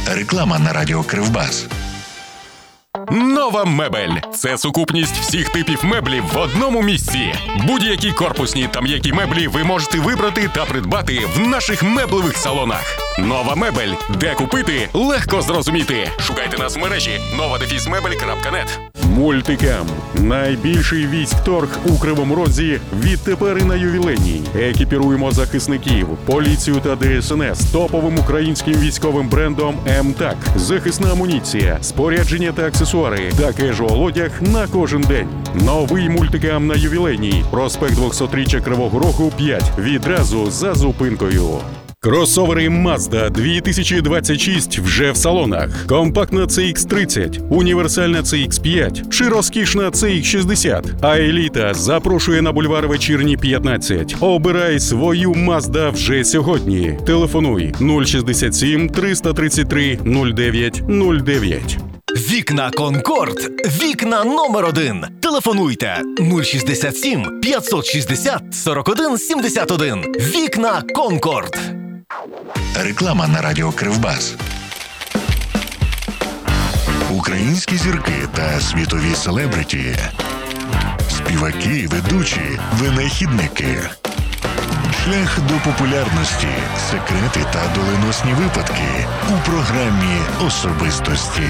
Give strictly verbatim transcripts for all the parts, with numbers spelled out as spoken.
Реклама на радіо Кривбас. Нова мебель – це сукупність всіх типів меблів в одному місці. Будь-які корпусні та м'які меблі ви можете вибрати та придбати в наших меблевих салонах. Нова мебель. Де купити – легко зрозуміти. Шукайте нас в мережі нова дефіс мебель крапка нет. Мультикам. Найбільший військторг у Кривому Розі відтепер і на Ювілейній. Екіпіруємо захисників, поліцію та ДСНС топовим українським військовим брендом «ем-так». Захисна амуніція, спорядження та аксесуари та кежуал-одяг на кожен день. Новий мультикам на Ювілейній. Проспект двохсотріччя Кривого Рогу, п'ять. Відразу за зупинкою. Кросовери Mazda дві тисячі двадцять шість вже в салонах. Компактна це ікс тридцять, універсальна це ікс п'ять чи розкішна це ікс шістдесят. А еліта запрошує на бульвар Вечірній п'ятнадцять. Обирай свою Mazda вже сьогодні. Телефонуй нуль шістдесят сім триста тридцять три нуль дев'ять нуль дев'ять. Вікна Конкорд. Вікна номер один. Телефонуйте нуль шістдесят сім п'ятсот шістдесят сорок один сімдесят один. Вікна Конкорд. Реклама на радіо Кривбас. Українські зірки та світові селебриті. Співаки, ведучі, винахідники. Шлях до популярності, секрети та доленосні випадки у програмі «Особистості».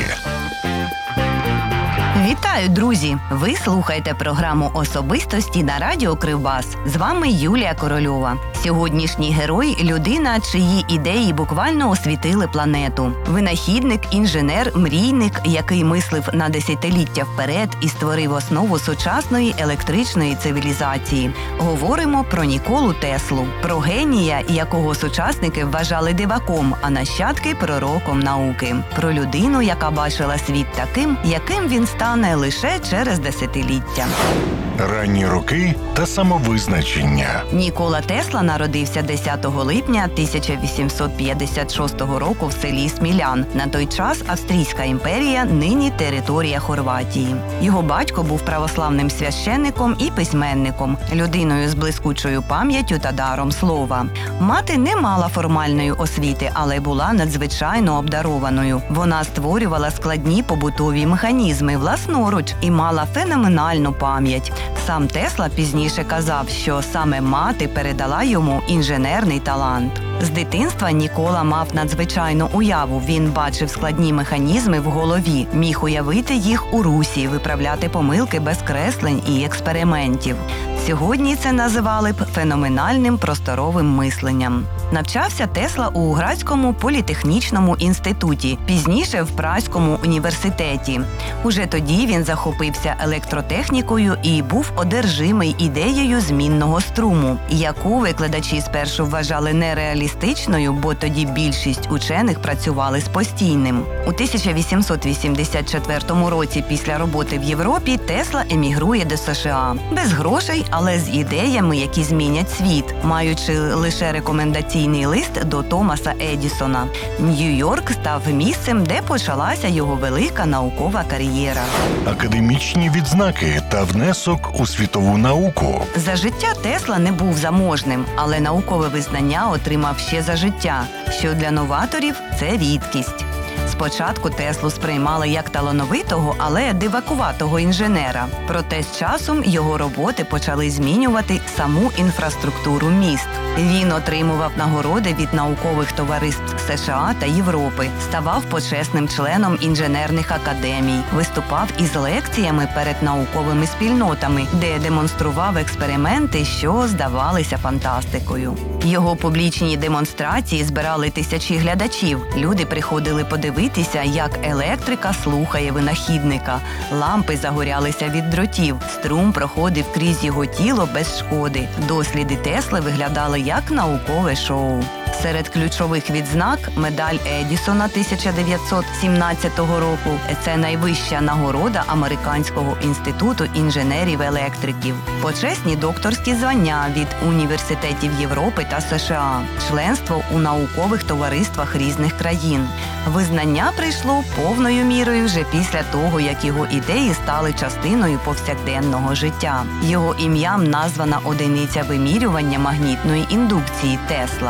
Вітаю, друзі! Ви слухаєте програму «Особистості» на радіо Кривбас. З вами Юлія Корольова. Сьогоднішній герой – людина, чиї ідеї буквально освітили планету. Винахідник, інженер, мрійник, який мислив на десятиліття вперед і створив основу сучасної електричної цивілізації. Говоримо про Ніколу Теслу. Про генія, якого сучасники вважали диваком, а нащадки – пророком науки. Про людину, яка бачила світ таким, яким він стане лише через десятиліття. Ранні роки та самовизначення. Нікола Тесла народився десятого липня тисяча вісімсот п'ятдесят шостого року в селі Смілян. На той час Австрійська імперія, нині територія Хорватії. Його батько був православним священником і письменником, людиною з блискучою пам'яттю та даром слова. Мати не мала формальної освіти, але була надзвичайно обдарованою. Вона створювала складні побутові механізми власноруч і мала феноменальну пам'ять. Сам Тесла пізніше казав, що саме мати передала йому інженерний талант. З дитинства Нікола мав надзвичайну уяву. Він бачив складні механізми в голові, міг уявити їх у русі, виправляти помилки без креслень і експериментів. Сьогодні це називали б феноменальним просторовим мисленням. Навчався Тесла у Градському політехнічному інституті, пізніше в Празькому університеті. Уже тоді він захопився електротехнікою і був одержимий ідеєю змінного струму, яку викладачі спершу вважали нереалістичною, бо тоді більшість учених працювали з постійним. У тисяча вісімсот вісімдесят четвертому році після роботи в Європі Тесла емігрує до США. Без грошей, але з ідеями, які змінять світ, маючи лише рекомендаційний лист до Томаса Едісона. Нью-Йорк став місцем, де почалася його велика наукова кар'єра. Академічні відзнаки та внесок у світову науку. За життя Тесла не був заможним, але наукове визнання отримав ще за життя, що для новаторів – це рідкість. Спочатку Теслу сприймали як талановитого, але дивакуватого інженера. Проте з часом його роботи почали змінювати саму інфраструктуру міст. Він отримував нагороди від наукових товариств США та Європи, ставав почесним членом інженерних академій, виступав із лекціями перед науковими спільнотами, де демонстрував експерименти, що здавалися фантастикою. Його публічні демонстрації збирали тисячі глядачів. Люди приходили подивитися, як електрика слухає винахідника. Лампи загорялися від дротів, струм проходив крізь його тіло без шкоди. Досліди Тесли виглядали як наукове шоу. Серед ключових відзнак – медаль Едісона тисяча дев'ятсот сімнадцятого року. Це найвища нагорода Американського інституту інженерів-електриків. Почесні докторські звання від університетів Європи та США. Членство у наукових товариствах різних країн. Визнання прийшло повною мірою вже після того, як його ідеї стали частиною повсякденного життя. Його ім'ям названа одиниця вимірювання магнітної індукції – Тесла. А також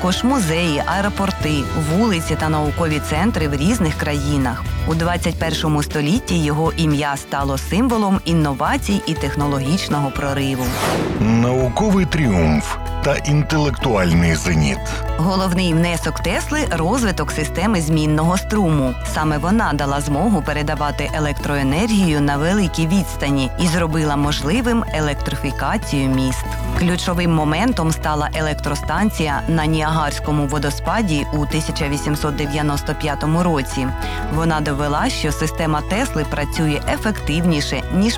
також музеї, аеропорти, вулиці та наукові центри в різних країнах. У двадцять першому столітті його ім'я стало символом інновацій і технологічного прориву. Науковий тріумф та інтелектуальний зеніт. Головний внесок Тесли – розвиток системи змінного струму. Саме вона дала змогу передавати електроенергію на великій відстані і зробила можливим електрифікацію міст. Ключовим моментом стала електростанція на Ніагарському водоспаді у тисяча вісімсот дев'яносто п'ятому році. Вона довела, що система Тесли працює ефективніше, ніж